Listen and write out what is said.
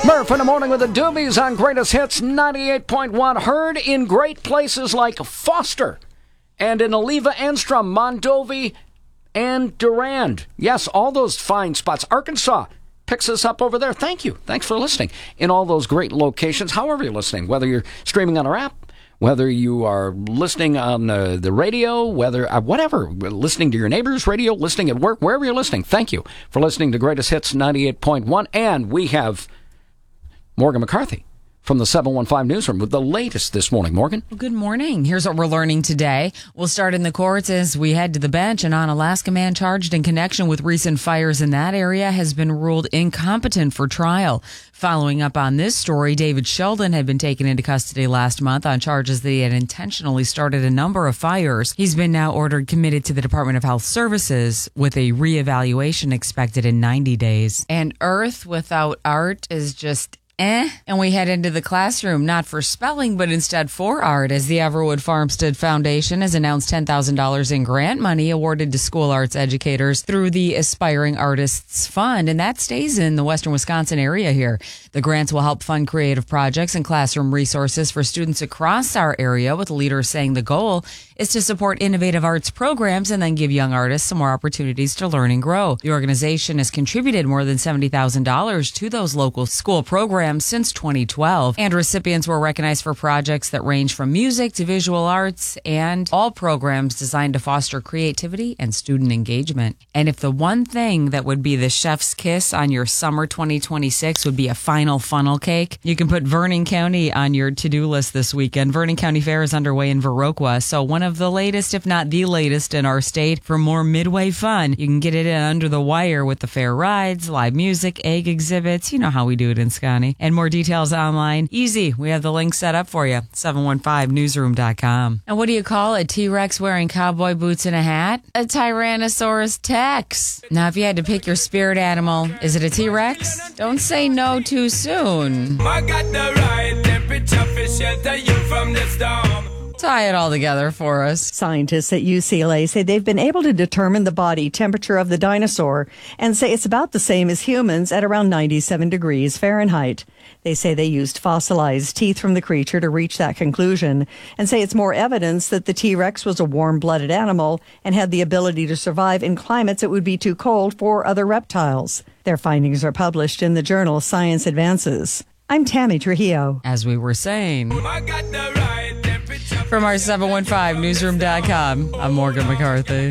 Murph in the morning with the Doobies on Greatest Hits 98.1. Heard in great places like Foster and in Oliva Enstrom, Mondovi, and Durand. Yes, all those fine spots. Arkansas picks us up over there. Thank you. Thanks for listening in all those great locations, however you're listening, whether you're streaming on our app, whether you are listening on the radio, whether whatever, listening to your neighbor's radio, listening at work, wherever you're listening. Thank you for listening to Greatest Hits 98.1. And we have Morgan McCarthy from the 715 Newsroom with the latest this morning. Morgan? Well, good morning. Here's what we're learning today. We'll start in the courts as we head to the bench. An Onalaska man charged in connection with recent fires in that area has been ruled incompetent for trial. Following up on this story, David Sheldon had been taken into custody last month on charges that he had intentionally started a number of fires. He's been now ordered committed to the Department of Health Services with a reevaluation expected in 90 days. And Earth without art is just and we head into the classroom, not for spelling, but instead for art, as the Everwood Farmstead Foundation has announced $10,000 in grant money awarded to school arts educators through the Aspiring Artists Fund, and that stays in the western Wisconsin area here. The grants will help fund creative projects and classroom resources for students across our area, with leaders saying the goal is to support innovative arts programs and then give young artists some more opportunities to learn and grow. The organization has contributed more than $70,000 to those local school programs since 2012, and recipients were recognized for projects that range from music to visual arts, and all programs designed to foster creativity and student engagement. And if the one thing that would be the chef's kiss on your summer 2026 would be a final funnel cake, you can put Vernon County on your to-do list this weekend. Vernon County Fair is underway in Viroqua, so one of the latest, if not the latest in our state. For more midway fun, you can get it in under the wire with the fair rides, live music, egg exhibits. You know how we do it in Scotty. And more details online. Easy. We have the link set up for you. 715newsroom.com. And what do you call a T-Rex wearing cowboy boots and a hat? A Tyrannosaurus Rex. Now, if you had to pick your spirit animal, is it a T-Rex? Don't say no too soon. I got the right temperature for shelter you from the storm. Tie it all together for us. Scientists at UCLA say they've been able to determine the body temperature of the dinosaur and say it's about the same as humans at around 97 degrees Fahrenheit. They say they used fossilized teeth from the creature to reach that conclusion and say it's more evidence that the T-Rex was a warm-blooded animal and had the ability to survive in climates that would be too cold for other reptiles. Their findings are published in the journal Science Advances. I'm Tammy Trujillo. As we were saying, I got the right temperature. from our 715newsroom.com, I'm Morgan McCarthy.